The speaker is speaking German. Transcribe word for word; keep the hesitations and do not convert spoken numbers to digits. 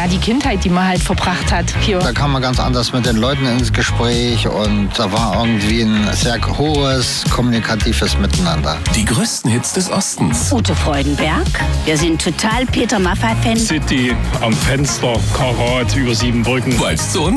die Kindheit, die man halt verbracht hat hier. Da kam man ganz anders mit den Leuten ins Gespräch und da war irgendwie ein sehr hohes kommunikatives Miteinander. Die größten Hits des Ostens. Ute Freudenberg. Wir sind total Peter Maffay-Fans. City am Fenster, Karat über Siebenbrücken. Weil's zu uns